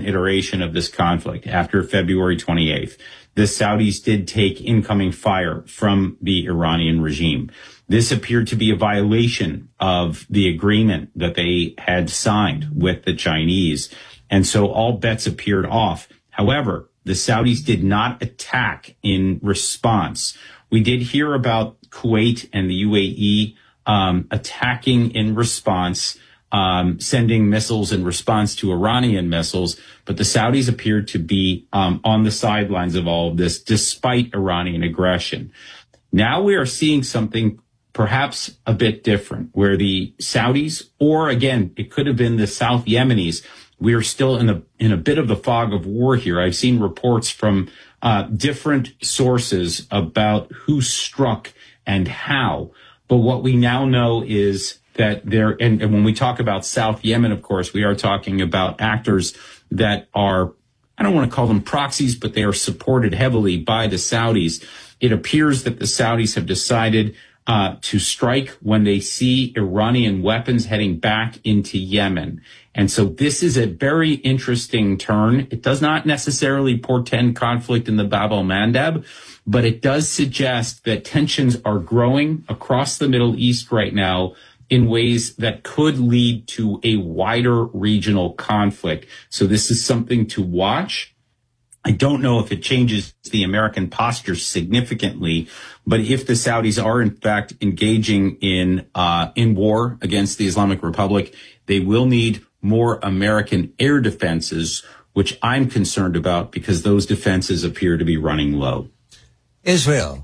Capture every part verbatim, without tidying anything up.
iteration of this conflict after February twenty-eighth, the Saudis did take incoming fire from the Iranian regime. This appeared to be a violation of the agreement that they had signed with the Chinese. And so all bets appeared off. However, the Saudis did not attack in response. We did hear about Kuwait and the U A E um, attacking in response, um, sending missiles in response to Iranian missiles. But the Saudis appeared to be um, on the sidelines of all of this, despite Iranian aggression. Now we are seeing something perhaps a bit different, where the Saudis, or again, it could have been the South Yemenis, we are still in a in a bit of the fog of war here. I've seen reports from uh, different sources about who struck and how. But what we now know is that there, and, and when we talk about South Yemen, of course, we are talking about actors that are, I don't want to call them proxies, but they are supported heavily by the Saudis. It appears that the Saudis have decided Uh, to strike when they see Iranian weapons heading back into Yemen. And so this is a very interesting turn. It does not necessarily portend conflict in the Bab el-Mandeb, but it does suggest that tensions are growing across the Middle East right now in ways that could lead to a wider regional conflict. So this is something to watch. I don't know if it changes the American posture significantly, but if the Saudis are in fact engaging in uh in war against the Islamic Republic, they will need more American air defenses, which I'm concerned about because those defenses appear to be running low. Israel.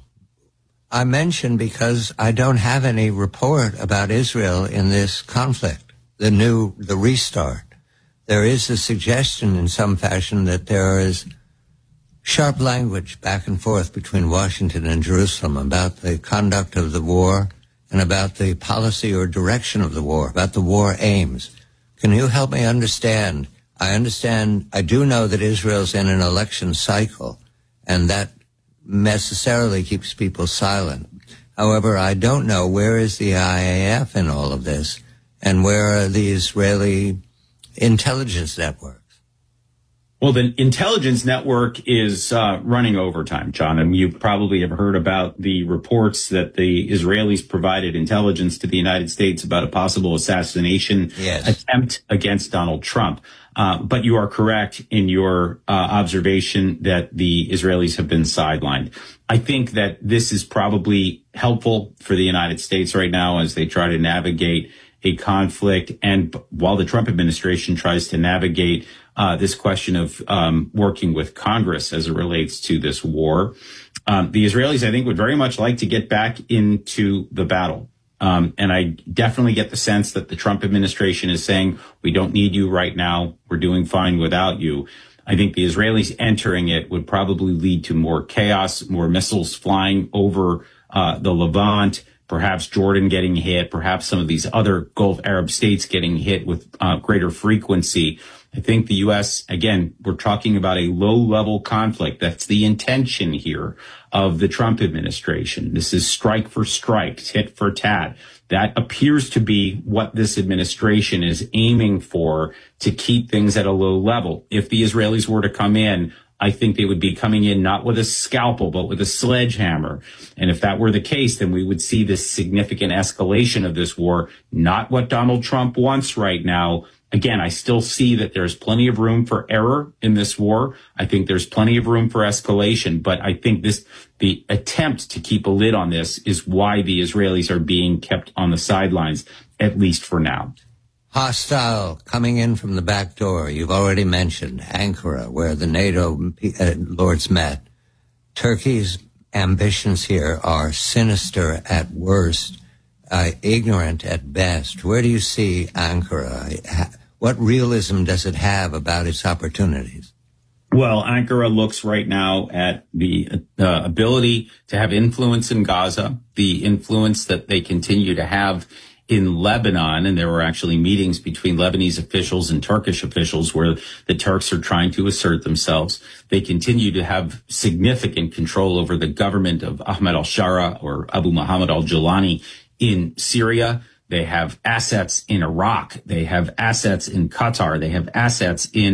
I mention because I don't have any report about Israel in this conflict, the new, the restart. There is a suggestion in some fashion that there is sharp language back and forth between Washington and Jerusalem about the conduct of the war and about the policy or direction of the war, about the war aims. Can you help me understand? I understand, I do know that Israel's in an election cycle, and that necessarily keeps people silent. However, I don't know, where is the I A F in all of this, and where are the Israeli intelligence networks? Well, the intelligence network is uh, running overtime, John, and you probably have heard about the reports that the Israelis provided intelligence to the United States about a possible assassination yes. attempt against Donald Trump. Uh, but you are correct in your uh, observation that the Israelis have been sidelined. I think that this is probably helpful for the United States right now as they try to navigate a conflict, and while the Trump administration tries to navigate Uh, this question of um, working with Congress as it relates to this war. Um, the Israelis, I think, would very much like to get back into the battle. Um, and I definitely get the sense that the Trump administration is saying, we don't need you right now. We're doing fine without you. I think the Israelis entering it would probably lead to more chaos, more missiles flying over uh, the Levant, perhaps Jordan getting hit, perhaps some of these other Gulf Arab states getting hit with uh, greater frequency. I think the U S, again, we're talking about a low-level conflict. That's the intention here of the Trump administration. This is strike for strike, tit for tat. That appears to be what this administration is aiming for, to keep things at a low level. If the Israelis were to come in, I think they would be coming in not with a scalpel, but with a sledgehammer. And if that were the case, then we would see this significant escalation of this war, not what Donald Trump wants right now. Again, I still see that there's plenty of room for error in this war. I think there's plenty of room for escalation, but I think this, the attempt to keep a lid on this is why the Israelis are being kept on the sidelines, at least for now. Hostile coming in from the back door. You've already mentioned Ankara, where the NATO uh, lords met. Turkey's ambitions here are sinister at worst, uh, ignorant at best. Where do you see Ankara? What realism does it have about its opportunities? Well, Ankara looks right now at the uh, ability to have influence in Gaza, the influence that they continue to have in Lebanon, and there were actually meetings between Lebanese officials and Turkish officials where the Turks are trying to assert themselves. They continue to have significant control over the government of Ahmed al-Shara or Abu Muhammad al-Jilani in Syria. They have assets in Iraq. They have assets in Qatar. They have assets in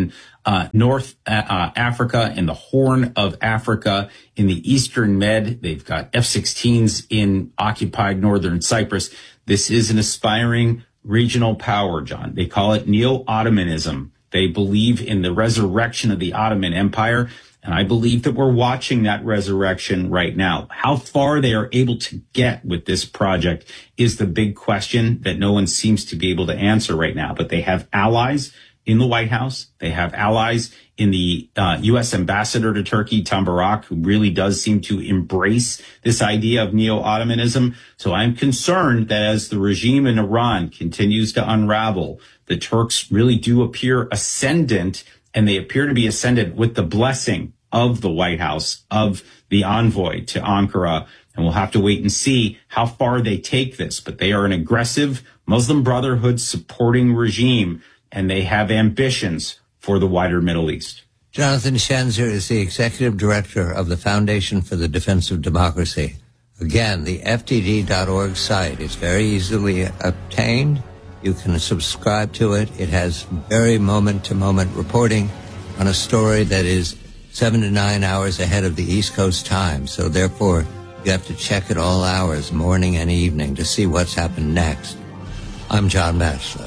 uh, North uh, Africa, in the Horn of Africa, in the Eastern Med. They've got F sixteens in occupied northern Cyprus. This is an aspiring regional power, John. They call it Neo-Ottomanism. They believe in the resurrection of the Ottoman Empire. And I believe that we're watching that resurrection right now. How far they are able to get with this project is the big question that no one seems to be able to answer right now. But they have allies in the White House. They have allies in the uh, U S ambassador to Turkey, Tom Barak, who really does seem to embrace this idea of neo-Ottomanism. So I'm concerned that as the regime in Iran continues to unravel, the Turks really do appear ascendant, and they appear to be ascendant with the blessing of the White House, of the envoy to Ankara. And we'll have to wait and see how far they take this. But they are an aggressive Muslim Brotherhood supporting regime, and they have ambitions for the wider Middle East. Jonathan Schenzer is the executive director of the Foundation for the Defense of Democracy. Again, the F D D dot org site is very easily obtained. You can subscribe to it. It has very moment-to-moment reporting on a story that is seven to nine hours ahead of the East Coast time. So therefore, you have to check it all hours, morning and evening, to see what's happened next. I'm John Batchelor.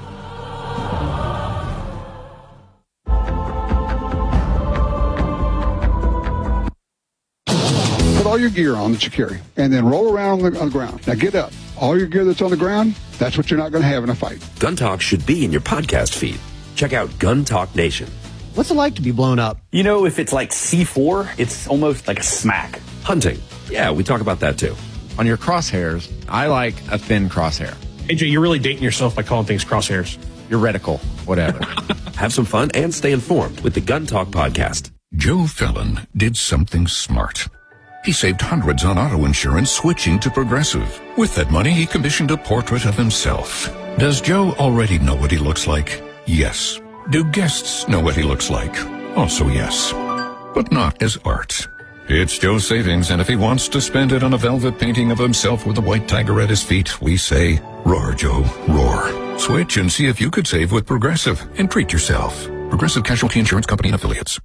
Put all your gear on that you carry, and then roll around on the, on the ground. Now get up. All your gear that's on the ground, that's what you're not going to have in a fight. Gun Talk should be in your podcast feed. Check out Gun Talk Nation. What's it like to be blown up? You know, if it's like C four, it's almost like a smack. Hunting. Yeah, we talk about that too. On your crosshairs, I like a thin crosshair. A J, you're really dating yourself by calling things crosshairs. Your reticle, whatever. Have some fun and stay informed with the Gun Talk podcast. Joe Fallon did something smart. He saved hundreds on auto insurance switching to Progressive. With that money, he commissioned a portrait of himself. Does Joe already know what he looks like? Yes. Do guests know what he looks like? Also yes. But not as art. It's Joe's savings, and if he wants to spend it on a velvet painting of himself with a white tiger at his feet, we say, roar, Joe, roar. Switch and see if you could save with Progressive and treat yourself. Progressive Casualty Insurance Company and Affiliates.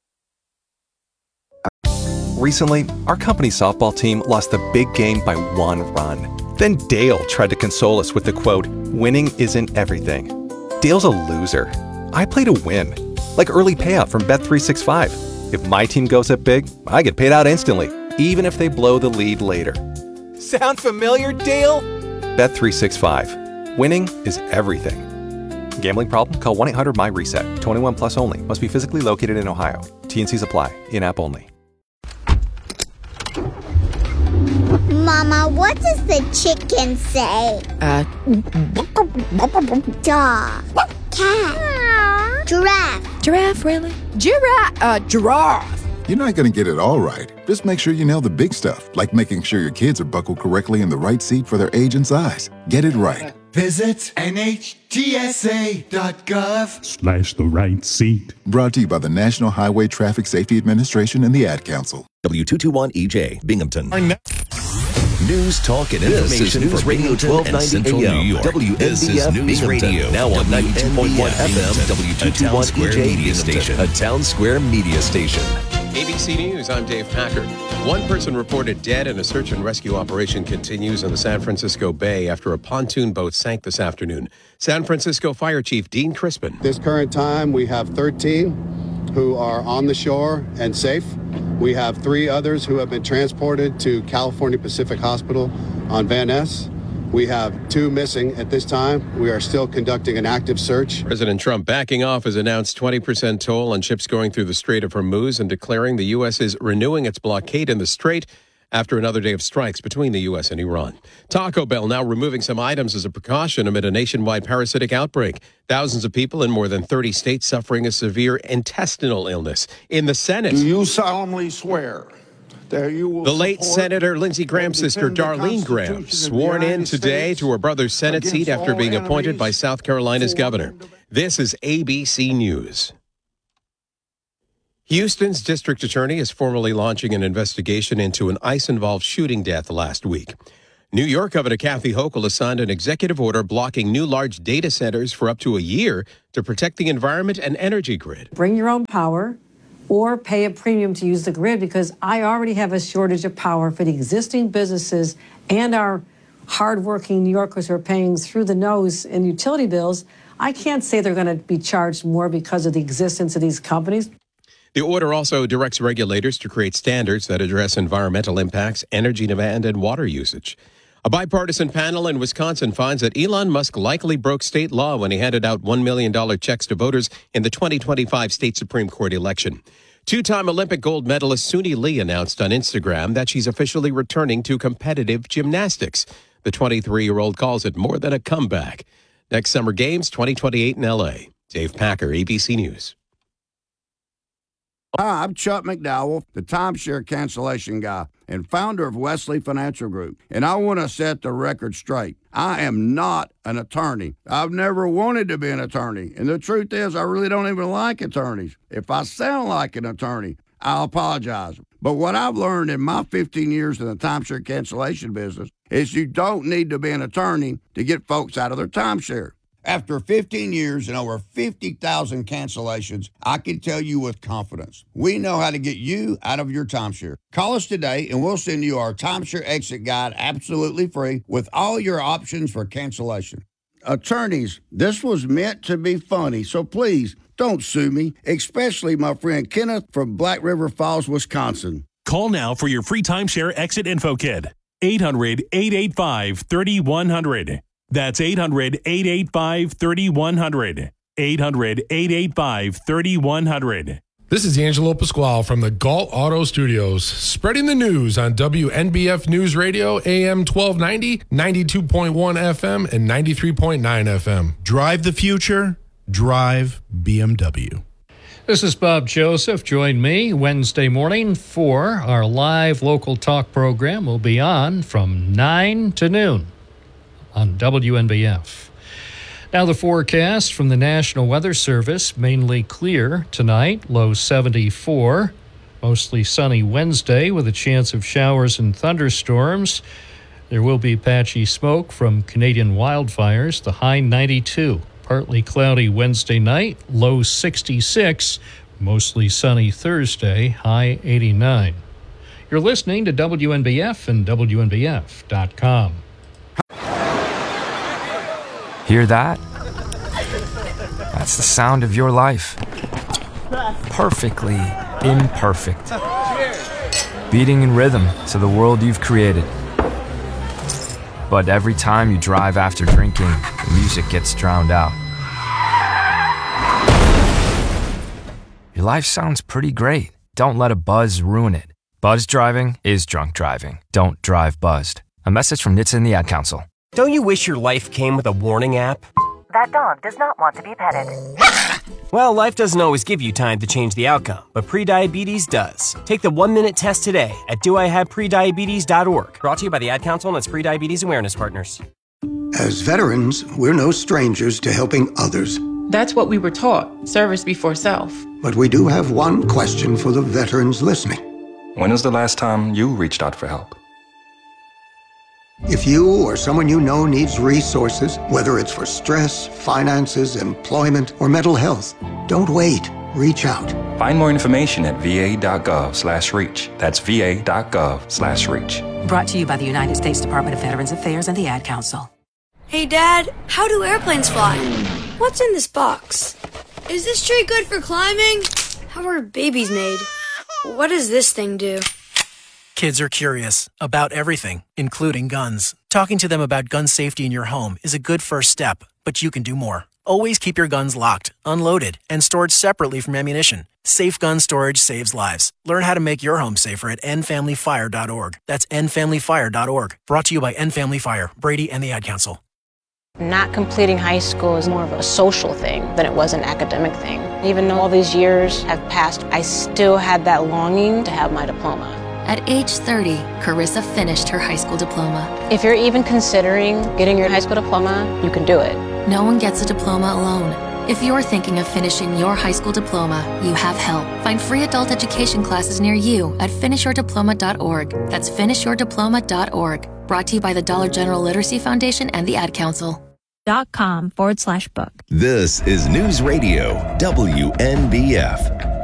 Recently, our company's softball team lost the big game by one run. Then Dale tried to console us with the quote, "Winning isn't everything." Dale's a loser. I play to win. Like early payout from Bet three sixty-five. If my team goes up big, I get paid out instantly, even if they blow the lead later. Sound familiar, Dale? Bet three sixty-five. Winning is everything. Gambling problem? Call one eight hundred M Y reset. twenty-one plus only. Must be physically located in Ohio. T N Cs apply. In-app only. Mama, what does the chicken say? Uh. Dog. Cat. Giraffe. Giraffe, really? Giraffe. Uh, giraffe. You're not going to get it all right. Just make sure you nail the big stuff, like making sure your kids are buckled correctly in the right seat for their age and size. Get it right. Visit N H T S A dot gov slash the right seat. Brought to you by the National Highway Traffic Safety Administration and the Ad Council. W two twenty-one E J, Binghamton. News, talk, and information News for Radio twelve ninety A M. W N B F This is News Binghamton. Radio. Now on ninety-two point one F M. W two twenty-one E J Media Station. A Town Square media station. A B C News, I'm Dave Packard. One person reported dead and a search and rescue operation continues in the San Francisco Bay after a pontoon boat sank this afternoon. San Francisco Fire Chief Dean Crispin. This current time, we have thirteen who are on the shore and safe. We have three others who have been transported to California Pacific Hospital on Van Ness. We have two missing at this time. We are still conducting an active search. President Trump backing off has announced twenty percent toll on ships going through the Strait of Hormuz and declaring the U S is renewing its blockade in the strait after another day of strikes between the U S and Iran. Taco Bell now removing some items as a precaution amid a nationwide parasitic outbreak. Thousands of people in more than thirty states suffering a severe intestinal illness. In the Senate, do you solemnly swear that you will the late Senator Lindsey Graham's sister Darlene Graham sworn in today to her brother's Senate seat after being appointed by South Carolina's governor. This is A B C News. Houston's district attorney is formally launching an investigation into an ICE-involved shooting death last week. New York Governor Kathy Hochul has signed an executive order blocking new large data centers for up to a year to protect the environment and energy grid. Bring your own power or pay a premium to use the grid, because I already have a shortage of power for the existing businesses and our hardworking New Yorkers who are paying through the nose in utility bills. I can't say they're going to be charged more because of the existence of these companies. The order also directs regulators to create standards that address environmental impacts, energy demand, and water usage. A bipartisan panel in Wisconsin finds that Elon Musk likely broke state law when he handed out one million dollars checks to voters in the twenty twenty-five state Supreme Court election. Two-time Olympic gold medalist Suni Lee announced on Instagram that she's officially returning to competitive gymnastics. The twenty-three-year-old calls it more than a comeback. Next Summer Games twenty twenty-eight in L A. Dave Packer, A B C News. Hi, I'm Chuck McDowell, the timeshare cancellation guy and founder of Wesley Financial Group. And I want to set the record straight. I am not an attorney. I've never wanted to be an attorney. And the truth is, I really don't even like attorneys. If I sound like an attorney, I'll apologize. But what I've learned in my fifteen years in the timeshare cancellation business is you don't need to be an attorney to get folks out of their timeshare. After fifteen years and over fifty thousand cancellations, I can tell you with confidence, we know how to get you out of your timeshare. Call us today and we'll send you our timeshare exit guide absolutely free with all your options for cancellation. Attorneys, this was meant to be funny, so please don't sue me, especially my friend Kenneth from Black River Falls, Wisconsin. Call now for your free timeshare exit info kit. eight hundred, eight eight five, three one zero zero. That's eight hundred, eight eight five, three one zero zero. eight hundred, eight eight five, three one zero zero. This is Angelo Pasquale from the Galt Auto Studios, spreading the news on W N B F News Radio, A M twelve ninety, ninety-two point one F M, and ninety-three point nine F M. Drive the future. Drive B M W. This is Bob Joseph. Join me Wednesday morning for our live local talk program. We'll be on from nine to noon on W N B F. Now the forecast from the National Weather Service, mainly clear tonight, low seventy-four. Mostly sunny Wednesday with a chance of showers and thunderstorms. There will be patchy smoke from Canadian wildfires, the high ninety-two. Partly cloudy Wednesday night, low sixty-six. Mostly sunny Thursday, high eighty-nine. You're listening to W N B F and W N B F dot com. Hear that? That's the sound of your life. Perfectly imperfect. Beating in rhythm to the world you've created. But every time you drive after drinking, the music gets drowned out. Your life sounds pretty great. Don't let a buzz ruin it. Buzz driving is drunk driving. Don't drive buzzed. A message from N H T S A and the Ad Council. Don't you wish your life came with a warning app? That dog does not want to be petted. Well, life doesn't always give you time to change the outcome, but prediabetes does. Take the one-minute test today at do I have prediabetes dot org. Brought to you by the Ad Council and its Prediabetes Awareness Partners. As veterans, we're no strangers to helping others. That's what we were taught, service before self. But we do have one question for the veterans listening. When was the last time you reached out for help? If you or someone you know needs resources, whether it's for stress, finances, employment, or mental health, don't wait. Reach out. Find more information at V A dot gov slash reach. That's V A dot gov slash reach. Brought to you by the United States Department of Veterans Affairs and the Ad Council. Hey, Dad, how do airplanes fly? What's in this box? Is this tree good for climbing? How are babies made? What does this thing do? Kids are curious about everything, including guns. Talking to them about gun safety in your home is a good first step, but you can do more. Always keep your guns locked, unloaded, and stored separately from ammunition. Safe gun storage saves lives. Learn how to make your home safer at end family fire dot org. That's end family fire dot org. Brought to you by End Family Fire, Brady, and the Ad Council. Not completing high school is more of a social thing than it was an academic thing. Even though all these years have passed, I still had that longing to have my diploma. At age thirty, Carissa finished her high school diploma. If you're even considering getting your high school diploma, you can do it. No one gets a diploma alone. If you're thinking of finishing your high school diploma, you have help. Find free adult education classes near you at finish your diploma dot org. That's finish your diploma dot org. Brought to you by the Dollar General Literacy Foundation and the Ad Council. Dot com forward slash book. This is News Radio W N B F.